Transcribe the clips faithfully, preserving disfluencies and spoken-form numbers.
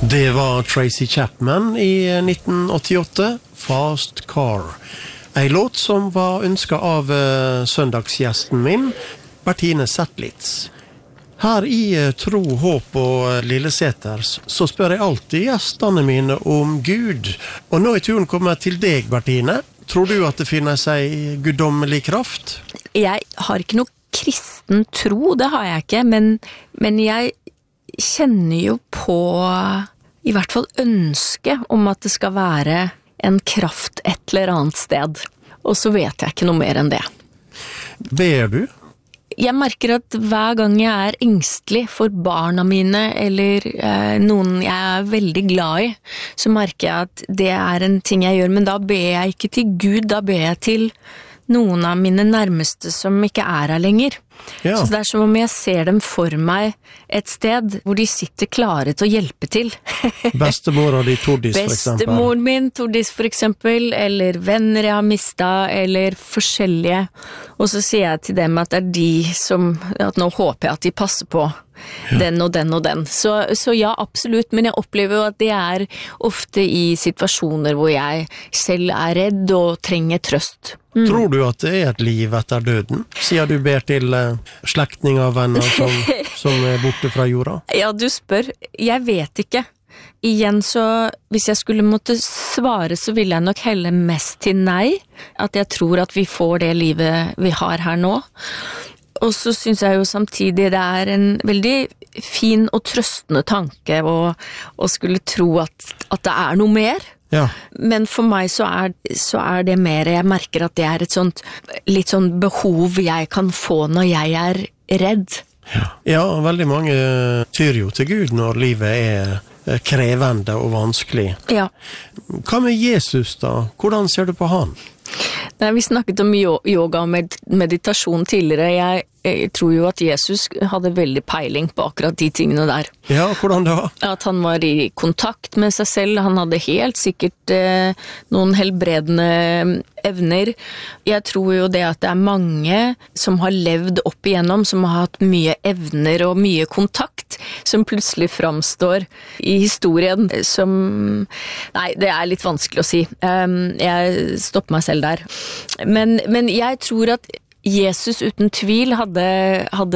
Det var Tracy Chapman i nitten åttiåtte, Fast Car. En låt som var ønsket av uh, søndagsgjesten min, Bertine Zetlitz. Her i uh, Tro, Håp og Lilleseters så spør jeg alltid gjestene mine om Gud. Og nå er turen kommet til deg, Bertine. Tror du at det finnes ei guddommelig kraft? Jeg har ikke noe kristen tro, det har jeg ikke, men, men jeg kjenner jo på i hvert fall ønske om at det skal være en kraft et eller annet sted. Og så vet jeg ikke noe mer enn det. Ber du? Jeg merker at hver gang jeg er engstelig for barna mine, eller eh, noen jeg er veldig glad i, så merker jeg at det er en ting jeg gjør, men da ber jeg ikke til Gud, da ber jeg til noen av mine nærmeste som ikke er her lenger. Ja. Så det er som om jeg ser dem for meg et sted hvor de sitter klare til å hjelpe til. Bestemora di, Tordis, for eksempel. Bestemor min, Tordis, for eksempel, eller venner jeg har mistet, eller forskjellige. Og så sier jeg til dem at det er de som, at nå håper jeg at de passer på ja. den og den og den. Så, så ja, absolutt, men jeg opplever jo at det er ofte i situasjoner hvor jeg selv er redd og trenger trøst. Mm. Tror du at det er et liv etter døden? Siden du ber til uh, slektninger og venner som, som er borte fra jorda? Ja, du spør. Jeg vet ikke. Igjen så, hvis jeg skulle måtte svare, så vil jeg nok helle mest til nei. At jeg tror at vi får det livet vi har her nå. Og så synes jeg jo samtidig det er en veldig fin og trøstende tanke å, å skulle tro at, at det er noe mer. Ja. Men for meg så er, så er det mer, jeg merker at det er et sånt, litt sånn behov jeg kan få når jeg er redd. Ja, ja veldig mange tyr jo til Gud når livet er krevende og vanskelig. Ja. Hva med Jesus da? Hvordan ser du på han? Nei, vi snakket om yoga og med- meditasjon tidligere. Jeg, jeg tror jo at Jesus hadde veldig peiling på akkurat de tingene der. Ja, hvordan da? At han var i kontakt med seg selv. Han hadde helt sikkert eh, noen helbredende evner. Jeg tror jo det at det er mange som har levd opp igjennom, som har hatt mye evner og mye kontakt, som plutselig framstår i historien som... Nei, det er litt vanskelig å si. Um, jeg stopper meg selv der. Men, men jeg tror at Jesus uten tvil hadde, hadde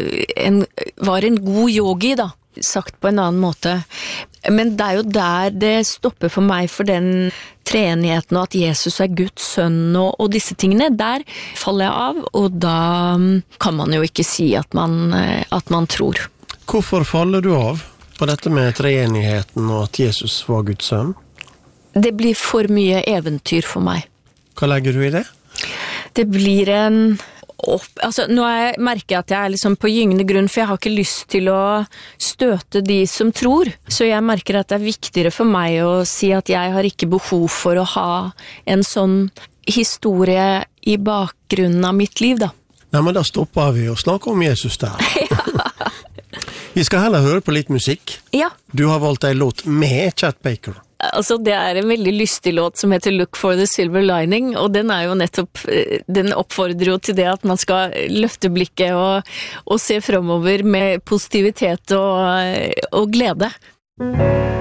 en, var en god yogi da, sagt på en annen måte. Men det er jo der det stopper for meg for den treenigheten og at Jesus er Guds sønn og, og disse tingene. Der faller jeg av, og da kan man jo ikke si at man, at man tror. Hvorfor faller du av på dette med treenigheten og at Jesus var Guds sønn? Det blir for mye eventyr for meg. Hva legger du i det? Det blir en opp, altså nå er, merker jeg at jeg er liksom på gyngende grunn, for jeg har ikke lyst til å støte de som tror, så jeg merker at det er viktigere for meg å si at jeg har ikke behov for å ha en sånn historie i bakgrunnen av mitt liv da. Nei, men da stopper vi og snakker om Jesus der. Ja. Vi skal heller høre på litt musikk. Ja. Du har valgt en låt med Chet Baker. Altså, det er en veldig lystig låt som heter Look for the Silver Lining, og den er jo nettopp, den oppfordrer jo til det at man skal løfte blikket og, og se fremover med positivitet og, og glede.